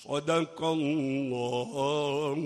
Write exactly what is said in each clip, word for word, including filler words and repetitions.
صدق الله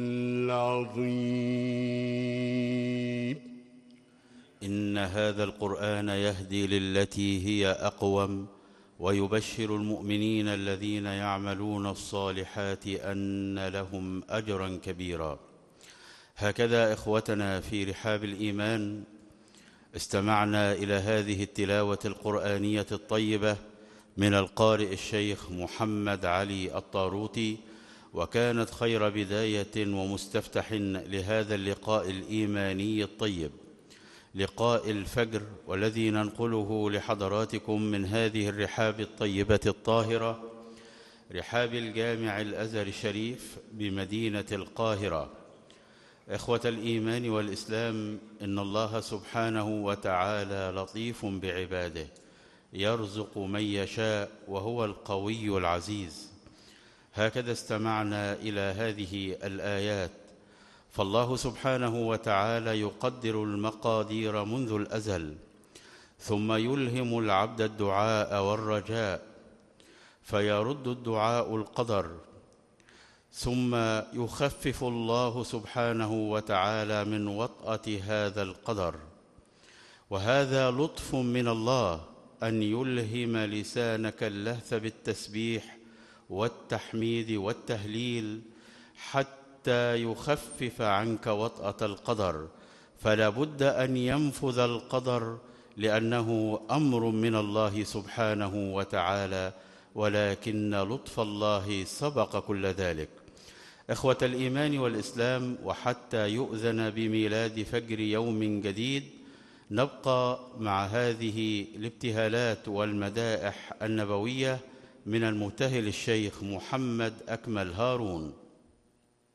العظيم. إن هذا القرآن يهدي للتي هي أقوم ويبشر المؤمنين الذين يعملون الصالحات أن لهم أجرا كبيرا. هكذا إخوتنا في رحاب الإيمان استمعنا إلى هذه التلاوة القرآنية الطيبة من القارئ الشيخ محمد علي الطاروطي، وكانت خير بداية ومستفتح لهذا اللقاء الإيماني الطيب، لقاء الفجر، والذي ننقله لحضراتكم من هذه الرحاب الطيبة الطاهرة، رحاب الجامع الأزهر الشريف بمدينة القاهرة. إخوة الإيمان والإسلام، إن الله سبحانه وتعالى لطيف بعباده، يرزق من يشاء وهو القوي العزيز. هكذا استمعنا إلى هذه الآيات، فالله سبحانه وتعالى يقدر المقادير منذ الأزل، ثم يلهم العبد الدعاء والرجاء فيرد الدعاء القدر، ثم يخفف الله سبحانه وتعالى من وطأة هذا القدر. وهذا لطف من الله أن يلهم لسانك اللهث بالتسبيح والتحميد والتهليل حتى يخفف عنك وطأة القدر، فلا بد أن ينفذ القدر لأنه أمر من الله سبحانه وتعالى، ولكن لطف الله سبق كل ذلك. إخوة الإيمان والإسلام، وحتى يؤذن بميلاد فجر يوم جديد نبقى مع هذه الابتهالات والمدائح النبوية من المبتهل الشيخ محمد أكمل هارون.